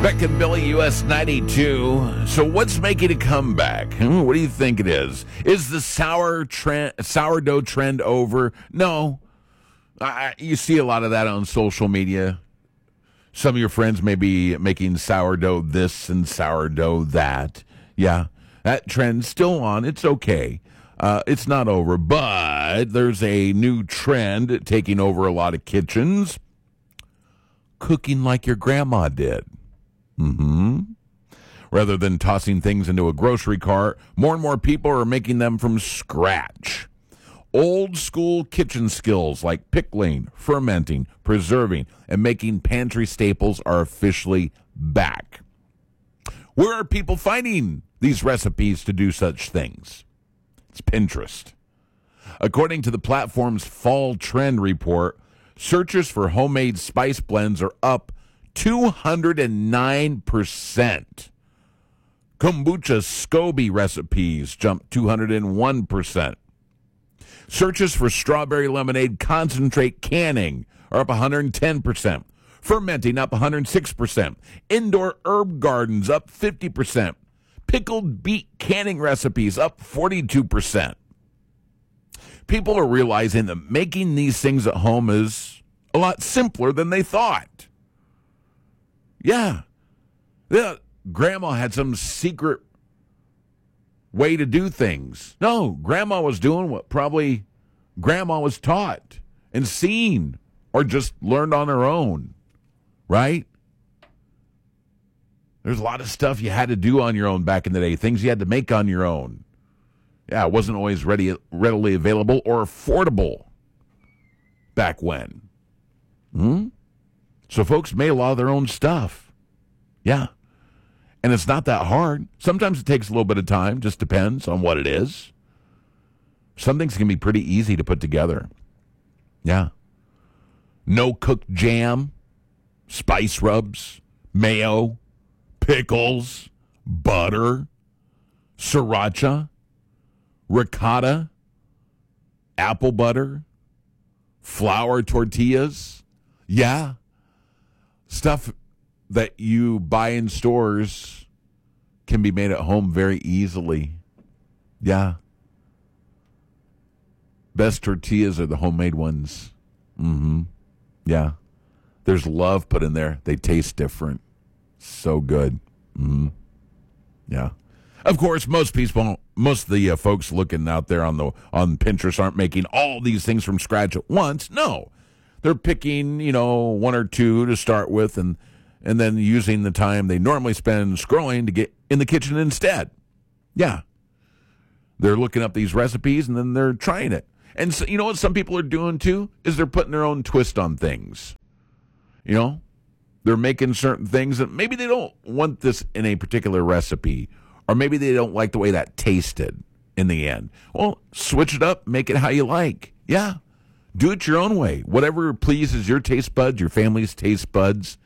Beck and Billy, US 92. So what's making a comeback? What do you think it is? Is the sourdough trend over? No. You see a lot of that on social media. Some of your friends may be making sourdough this and sourdough that. Yeah, that trend's still on. It's okay. It's not over. But there's a new trend taking over a lot of kitchens. Cooking like your grandma did. Rather than tossing things into a grocery cart, more and more people are making them from scratch. Old school kitchen skills like pickling, fermenting, preserving, and making pantry staples are officially back. Where are people finding these recipes to do such things? It's Pinterest. According to the platform's fall trend report, searches for homemade spice blends are up 209%. Kombucha SCOBY recipes jumped 201%. Searches for strawberry lemonade concentrate canning are up 110%. Fermenting up 106%. Indoor herb gardens up 50%. Pickled beet canning recipes up 42%. People are realizing that making these things at home is a lot simpler than they thought. Yeah. Grandma had some secret way to do things. No, Grandma was doing what probably Grandma was taught and seen or just learned on her own, right? There's a lot of stuff you had to do on your own back in the day, things you had to make on your own. Yeah, it wasn't always readily available or affordable back when. So folks made a lot of their own stuff. Yeah. And it's not that hard. Sometimes it takes a little bit of time. Just depends on what it is. Some things can be pretty easy to put together. Yeah. No cooked jam, spice rubs, mayo, pickles, butter, sriracha, ricotta, apple butter, flour tortillas. Yeah. Stuff that you buy in stores can be made at home very easily. Yeah. Best tortillas are the homemade ones. Yeah. There's love put in there. They taste different. So good. Yeah. Of course, most of the folks looking out there on Pinterest aren't making all these things from scratch at once. No. They're picking, one or two to start with and then using the time they normally spend scrolling to get in the kitchen instead. Yeah. They're looking up these recipes and then they're trying it. And so, you know what some people are doing too? Is they're putting their own twist on things. They're making certain things that maybe they don't want this in a particular recipe, or maybe they don't like the way that tasted in the end. Well, switch it up, make it how you like. Yeah. Do it your own way. Whatever pleases your taste buds, your family's taste buds,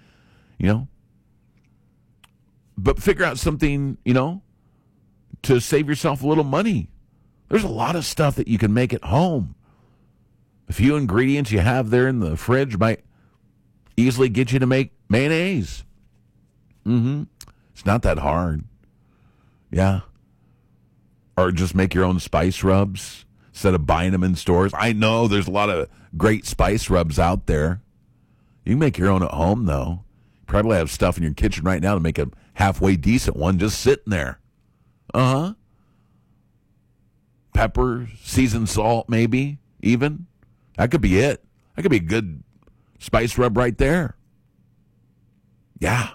But figure out something, to save yourself a little money. There's a lot of stuff that you can make at home. A few ingredients you have there in the fridge might easily get you to make mayonnaise. It's not that hard. Yeah. Or just make your own spice rubs instead of buying them in stores. I know there's a lot of great spice rubs out there. You can make your own at home, though. You probably have stuff in your kitchen right now to make a halfway decent one just sitting there. Pepper, seasoned salt, maybe, even. That could be it. That could be a good spice rub right there. Yeah.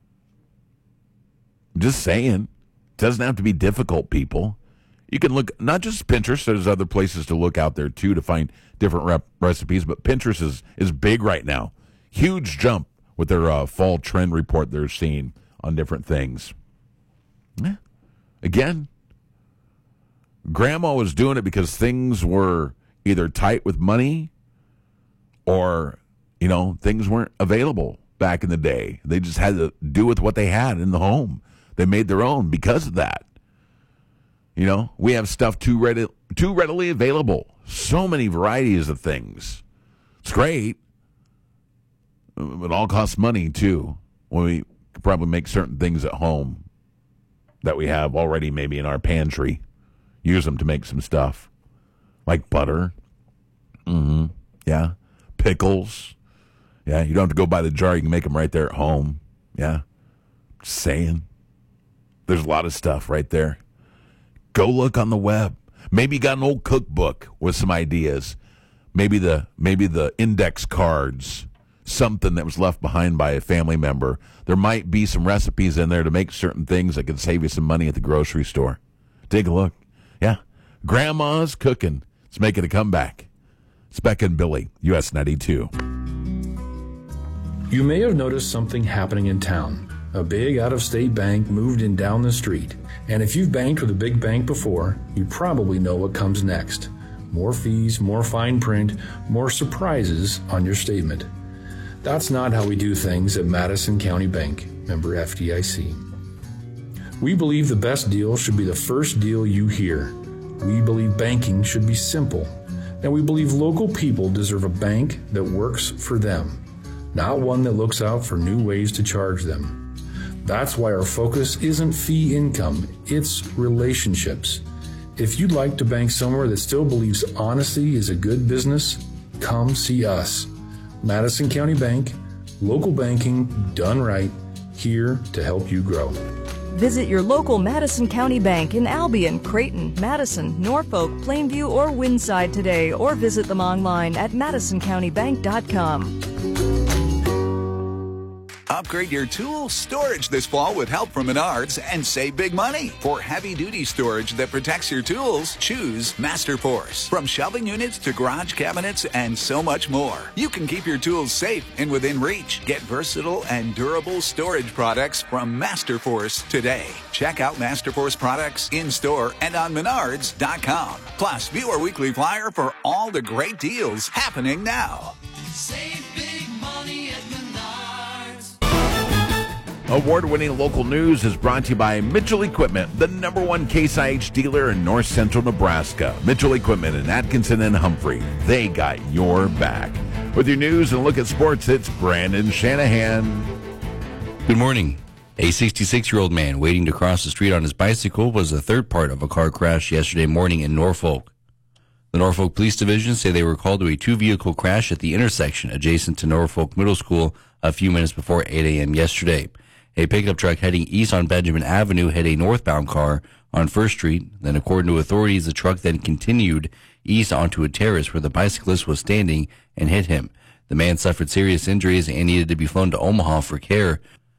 I'm just saying. It doesn't have to be difficult, people. You can look, not just Pinterest, there's other places to look out there, too, to find different recipes, but Pinterest is big right now. Huge jump with their fall trend report they're seeing on different things. Yeah. Again, Grandma was doing it because things were either tight with money or, things weren't available back in the day. They just had to do with what they had in the home. They made their own because of that. We have stuff too readily available. So many varieties of things. It's great. It all costs money, too. When we Could probably make certain things at home that we have already maybe in our pantry. Use them to make some stuff. Like butter. Mm-hmm. Yeah. Pickles. Yeah, you don't have to go buy the jar. You can make them right there at home. Yeah. Just saying. There's a lot of stuff right there. Go look on the web. Maybe you got an old cookbook with some ideas. Maybe the index cards, something that was left behind by a family member. There might be some recipes in there to make certain things that could save you some money at the grocery store. Take a look. Yeah. Grandma's cooking. It's making a comeback. It's Beck and Billy, US 92. You may have noticed something happening in town. A big out-of-state bank moved in down the street. And if you've banked with a big bank before, you probably know what comes next. More fees, more fine print, more surprises on your statement. That's not how we do things at Madison County Bank, member FDIC. We believe the best deal should be the first deal you hear. We believe banking should be simple. And we believe local people deserve a bank that works for them, not one that looks out for new ways to charge them. That's why our focus isn't fee income, it's relationships. If you'd like to bank somewhere that still believes honesty is a good business, come see us. Madison County Bank, local banking done right, here to help you grow. Visit your local Madison County Bank in Albion, Creighton, Madison, Norfolk, Plainview, or Windside today, or visit them online at madisoncountybank.com. Upgrade your tool storage this fall with help from Menards and save big money. For heavy-duty storage that protects your tools, choose MasterForce. From shelving units to garage cabinets and so much more, you can keep your tools safe and within reach. Get versatile and durable storage products from MasterForce today. Check out MasterForce products in-store and on Menards.com. Plus, view our weekly flyer for all the great deals happening now. Save big money at Menards. Award-winning local news is brought to you by Mitchell Equipment, the #1 Case IH dealer in north central Nebraska. Mitchell Equipment in Atkinson and Humphrey. They got your back. With your news and look at sports, it's Brandon Shanahan. Good morning. A 66-year-old man waiting to cross the street on his bicycle was the third part of a car crash yesterday morning in Norfolk. The Norfolk Police Division say they were called to a two-vehicle crash at the intersection adjacent to Norfolk Middle School a few minutes before 8 a.m. yesterday. A pickup truck heading east on Benjamin Avenue hit a northbound car on 1st Street. Then, according to authorities, the truck then continued east onto a terrace where the bicyclist was standing and hit him. The man suffered serious injuries and needed to be flown to Omaha for care.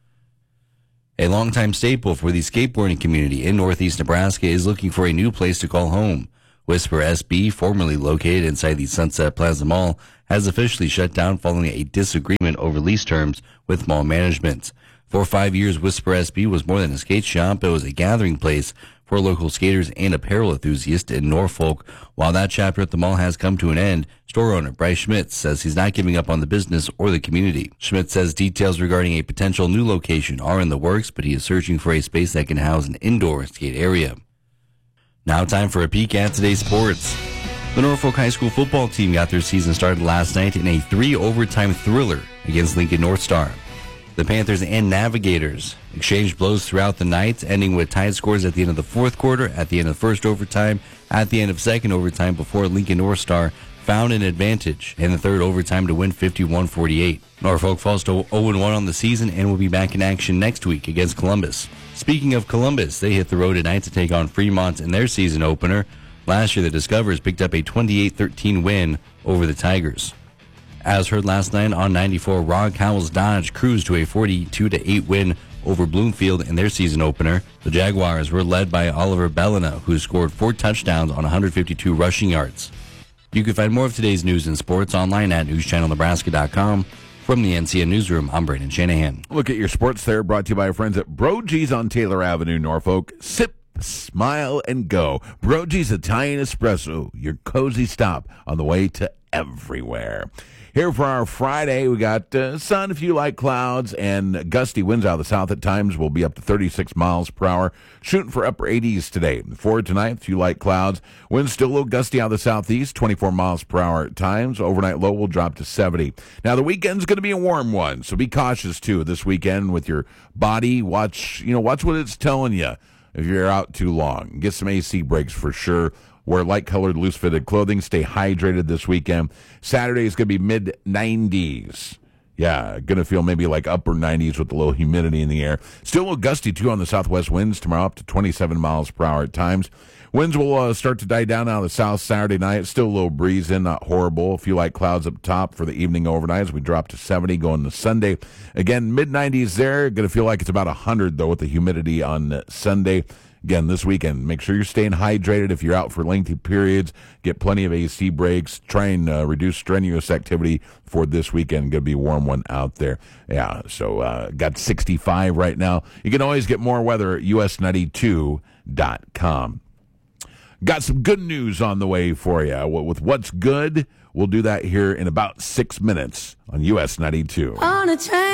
A longtime staple for the skateboarding community in northeast Nebraska is looking for a new place to call home. Whisper SB, formerly located inside the Sunset Plaza Mall, has officially shut down following a disagreement over lease terms with mall management. For 5 years, Whisper SB was more than a skate shop. It was a gathering place for local skaters and apparel enthusiasts in Norfolk. While that chapter at the mall has come to an end, store owner Bryce Schmitz says he's not giving up on the business or the community. Schmitz says details regarding a potential new location are in the works, but he is searching for a space that can house an indoor skate area. Now time for a peek at today's sports. The Norfolk High School football team got their season started last night in a 3-overtime thriller against Lincoln North Star. The Panthers and Navigators exchanged blows throughout the night, ending with tied scores at the end of the fourth quarter, at the end of first overtime, at the end of second overtime, before Lincoln North Star found an advantage in the third overtime to win 51-48. Norfolk falls to 0-1 on the season and will be back in action next week against Columbus. Speaking of Columbus, they hit the road tonight to take on Fremont in their season opener. Last year, the Discoverers picked up a 28-13 win over the Tigers. As heard last night on 94, Rog Howells Dodge cruised to a 42-8 win over Bloomfield in their season opener. The Jaguars were led by Oliver Bellina, who scored 4 touchdowns on 152 rushing yards. You can find more of today's news and sports online at newschannelnebraska.com. From the NCN Newsroom, I'm Brandon Shanahan. Look at your sports there, brought to you by our friends at Brogy's on Taylor Avenue, Norfolk. Sip, smile, and go. Brogy's Italian Espresso, your cozy stop on the way to everywhere. Here for our Friday, we got sun, a few light clouds, and gusty winds out of the south at times will be up to 36 miles per hour, shooting for upper 80s today. For tonight, a few light clouds, winds still a little gusty out of the southeast, 24 miles per hour at times. Overnight low will drop to 70. Now, the weekend's going to be a warm one, so be cautious, too, this weekend with your body. Watch what it's telling you if you're out too long. Get some AC breaks for sure. Wear light-colored, loose-fitted clothing. Stay hydrated this weekend. Saturday is going to be mid-90s. Yeah, going to feel maybe like upper 90s with a little humidity in the air. Still a little gusty, too, on the southwest winds tomorrow, up to 27 miles per hour at times. Winds will start to die down out of the south Saturday night. Still a little breeze in, not horrible. A few light clouds up top for the evening overnight as we drop to 70 going to Sunday. Again, mid-90s there. Going to feel like it's about 100, though, with the humidity on Sunday. Again, this weekend, make sure you're staying hydrated if you're out for lengthy periods. Get plenty of AC breaks. Try and reduce strenuous activity for this weekend. Going to be a warm one out there. Yeah, so got 65 right now. You can always get more weather at us92.com. Got some good news on the way for you. With What's Good, we'll do that here in about 6 minutes on US 92. On a train.